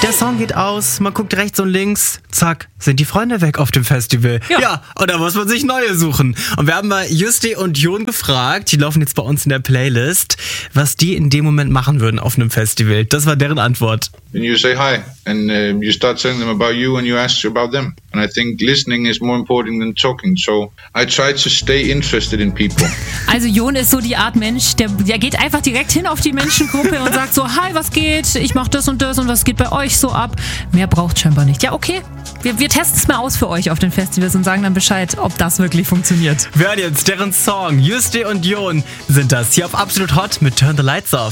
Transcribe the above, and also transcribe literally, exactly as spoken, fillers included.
Der Song geht aus, man guckt rechts und links, zack, sind die Freunde weg auf dem Festival. Ja, ja, und da muss man sich neue suchen. Und wir haben mal Justi und Jon gefragt, die laufen jetzt bei uns in der Playlist, was die in dem Moment machen würden auf einem Festival. Das war deren Antwort. And you say hi, and uh, you start telling them about you, and you ask about them. And I think listening is more important than talking. So I try to stay interested in people. Also Jon ist so die Art Mensch, der, der geht einfach direkt hin auf die Menschengruppe und sagt so, hi, was geht? Ich mach das und das und was geht bei euch so ab? Mehr braucht scheinbar nicht. Ja, okay. Wir, wir testen es mal aus für euch auf den Festivals und sagen dann Bescheid, ob das wirklich funktioniert. Wir hören jetzt deren Song. Justi und Jon sind das hier auf Absolut Hot mit Turn the Lights Off.